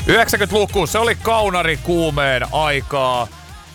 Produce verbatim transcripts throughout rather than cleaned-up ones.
yhdeksänkymmentäluku, se oli kaunarikuumeen aikaa.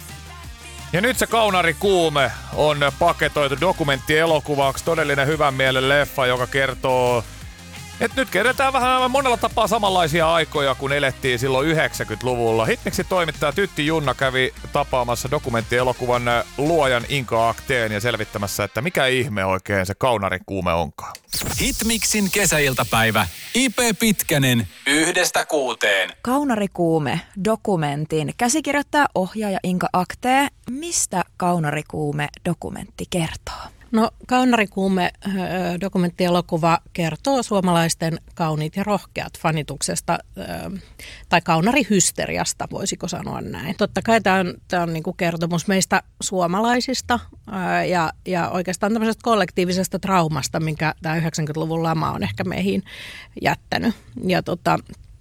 Ja nyt se kaunarikuume on paketoitu dokumenttielokuvaksi, todellinen hyvän mielen leffa, joka kertoo, että nyt kerrotaan vähän monella tapaa samanlaisia aikoja, kun elettiin silloin yhdeksänkymmentäluvulla. Hitmixin toimittaja Tytti Junna kävi tapaamassa dokumenttielokuvan luojan Inka Akteen ja selvittämässä, että mikä ihme oikein se kaunarikuume onkaan. Hitmixin kesäiltapäivä. I P Pitkänen yhdestä kuuteen. Kaunarikuume dokumentin käsikirjoittaja ohjaaja Inka Aktee. Mistä Kaunarikuume dokumentti kertoo? No, Kaunarikuume dokumenttielokuva kertoo suomalaisten kauniit ja rohkeat fanituksesta tai kaunarihysteriasta, voisiko sanoa näin. Totta kai tämä on, tämä on niin kuin kertomus meistä suomalaisista ja, ja oikeastaan tämmöisestä kollektiivisesta traumasta, minkä tämä yhdeksänkymmentäluvun lama on ehkä meihin jättänyt. Ja tota...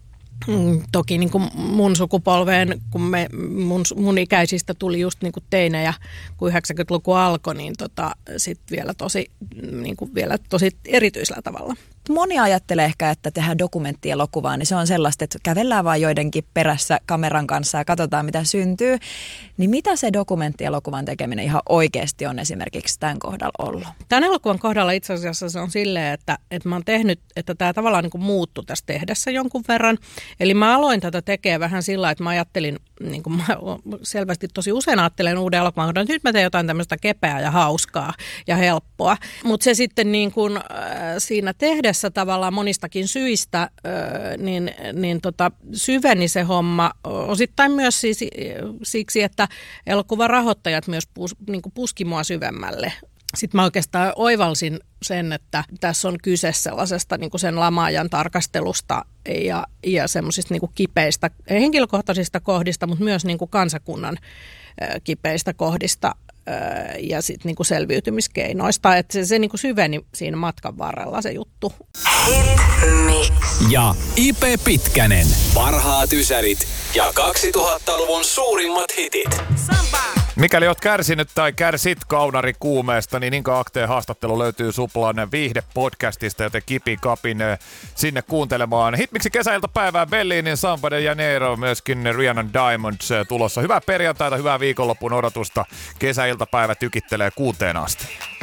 Mm, toki niin kuin mun sukupolveen, kun me, mun, mun ikäisistä tuli just niin kuin teinejä, kun yhdeksänkymmentäluku alkoi, niin tota, sitten vielä tosi, niin kuin vielä tosi erityisellä tavalla. Moni ajattelee ehkä, että tehdään dokumenttielokuvaa, niin se on sellaista, että kävellään vaan joidenkin perässä kameran kanssa ja katsotaan, mitä syntyy. Niin mitä se dokumenttielokuvan tekeminen ihan oikeasti on esimerkiksi tämän kohdalla ollut? Tämän elokuvan kohdalla itse asiassa se on silleen, että, että mä oon tehnyt, että tämä tavallaan niin kuin muuttui tässä tehdessä jonkun verran. Eli mä aloin tätä tekemään vähän sillä, että mä ajattelin, niin kuin mä selvästi tosi usein ajattelen uuden elokuvan, että nyt mä teen jotain tämmöistä kepeää ja hauskaa ja helppoa. Mutta se sitten niin kuin, äh, siinä tehdessä tavallaan monistakin syistä äh, niin, niin tota, syveni se homma osittain myös siis, siksi, että elokuvan rahoittajat myös pus, niin kuin puski mua syvemmälle. Sitten mä oikeastaan oivalsin sen, että tässä on kyse sellaisesta niin kuin sen lama-ajan tarkastelusta ja, ja semmoisista niin kuin kipeistä henkilökohtaisista kohdista, mutta myös niin kuin kansakunnan kipeistä kohdista ja sit niin kuin selviytymiskeinoista. Että se, se niin kuin syveni siinä matkan varrella se juttu. Ja I P Pitkänen. Parhaat ysärit ja kaksituhattaluvun suurimmat hitit. Mikäli oot kärsinyt tai kärsit kaunarikuumeesta, niin Inka Akteen haastattelu löytyy Suplan viihde-podcastista, joten kipi kapin sinne kuuntelemaan. Hitmixin kesäiltapäivää Berliinin Samba de Janeiro, myöskin Rihanna Diamonds tulossa. Hyvää perjantaita, hyvää viikonlopun odotusta. Kesäiltapäivä tykittelee kuuteen asti.